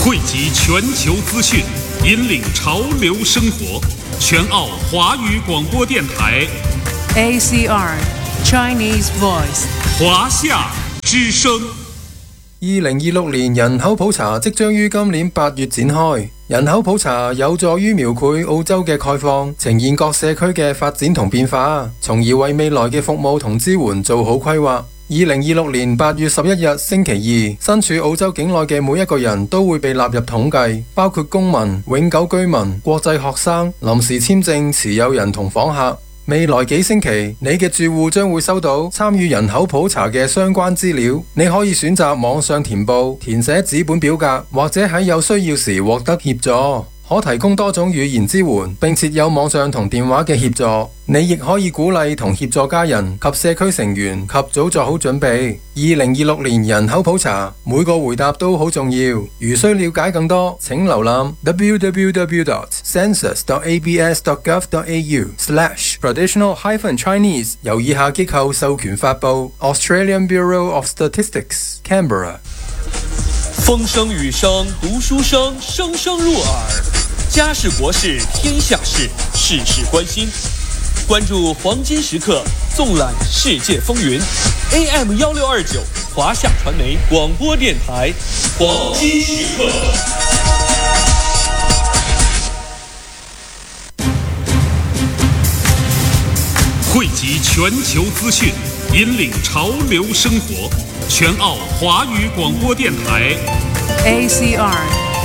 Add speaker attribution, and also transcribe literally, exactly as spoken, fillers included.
Speaker 1: 汇集全球资讯，引领潮流生活。全澳华语广播电台
Speaker 2: A C R Chinese Voice
Speaker 1: 华夏之声。
Speaker 3: 二零二六年人口普查即將於今年八月展開。人口普查有助於描繪澳洲嘅概況，呈現各社區嘅發展同變化，從而為未來嘅服務同支援做好規劃。二零二六年八月十一日星期二，身處澳洲境內嘅每一個人都會被納入統計，包括公民、永久居民、國際學生、臨時簽證持有人同訪客。未來幾星期，你嘅住戶將會收到參與人口普查嘅相關資料。你可以選擇網上填報、填寫紙本表格，或者喺有需要時獲得協助。可提供多種語言支援，並設有網上同電話嘅協助。你亦可以鼓勵同協助家人及社區成員及早做好準備。二零二六年人口普查，每個回答都好重要。如需了解更多，請瀏覽 w w w dot census dot a b s dot gov dot a u slash traditional hyphen Chinese， 由以下機構授權發布 Australian Bureau of Statistics Canberra。
Speaker 4: 風聲雨聲讀書聲，聲聲入耳。家事國事天下事，事事關心。關注黃金時刻，縱覽世界風雲。A M 一六二九，華夏傳媒廣播電台，黃金時刻。
Speaker 1: 匯集全球資訊，引領潮流生活。全澳華語廣播電台
Speaker 2: A C R